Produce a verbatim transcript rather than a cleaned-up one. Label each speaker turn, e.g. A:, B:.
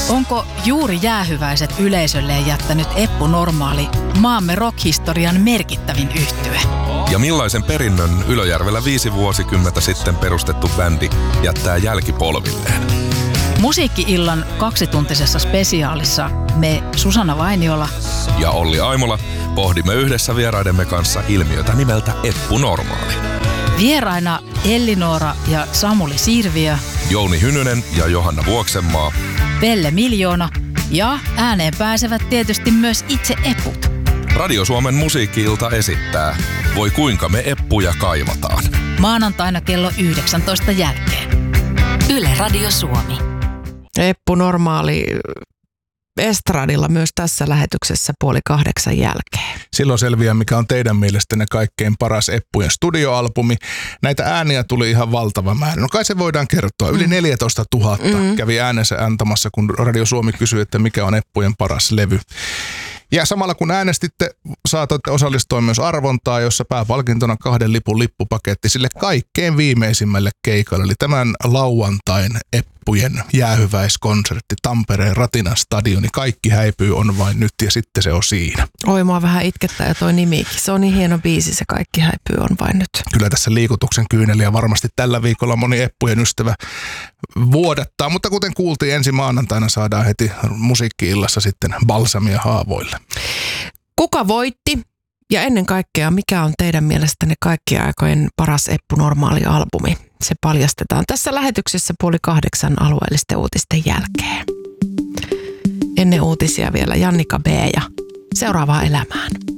A: Onko juuri jäähyväiset yleisölleen jättänyt Eppu Normaali maamme rock-historian merkittävin yhtye?
B: Ja millaisen perinnön Ylöjärvellä viisi vuosikymmentä sitten perustettu bändi jättää jälkipolvilleen?
A: Musiikki-illan kaksituntisessa spesiaalissa me Susanna Vainiola
B: ja Olli Aimola pohdimme yhdessä vieraidemme kanssa ilmiötä nimeltä Eppu Normaali.
A: Vieraina Elli-Noora ja Samuli Sirviö,
B: Jouni Hynynen ja Johanna Vuoksenmaa,
A: Pelle Miljoona ja ääneen pääsevät tietysti myös itse eput.
B: Radio Suomen musiikki-ilta esittää Voi kuinka me eppuja kaivataan.
A: Maanantaina kello yhdeksäntoista jälkeen.
C: Yle Radio Suomi.
D: Eppu Normaali estradilla myös tässä lähetyksessä puoli kahdeksan jälkeen.
E: Silloin selviää, mikä on teidän mielestänne kaikkein paras Eppujen studioalbumi. Näitä ääniä tuli ihan valtava määrä. No kai se voidaan kertoa. Yli neljätoista tuhatta mm. kävi äänensä antamassa, kun Radio Suomi kysyi, että mikä on Eppujen paras levy. Ja samalla kun äänestitte, saatatte osallistua myös arvontaa, jossa pääpalkintona kahden lipun lippupaketti sille kaikkein viimeisimmälle keikalle. Eli tämän lauantain Eppujen jäähyväiskonsertti Tampereen Ratinan stadioni. Kaikki häipyy on vain nyt ja sitten se on siinä.
D: Oi, mua vähän itkettää ja toi nimikin. Se on niin hieno biisi, se Kaikki häipyy on vain nyt.
E: Kyllä tässä liikutuksen kyyneliä varmasti tällä viikolla moni Eppujen ystävä vuodattaa. Mutta kuten kuultiin, ensi maanantaina saadaan heti musiikki-illassa sitten balsamia haavoille.
D: Kuka voitti ja ennen kaikkea mikä on teidän mielestänne kaikkien aikojen paras Eppu Normaali albumi? Se paljastetaan tässä lähetyksessä puoli kahdeksan alueellisten uutisten jälkeen. Ennen uutisia vielä Jannika B. ja Seuraavaa elämään.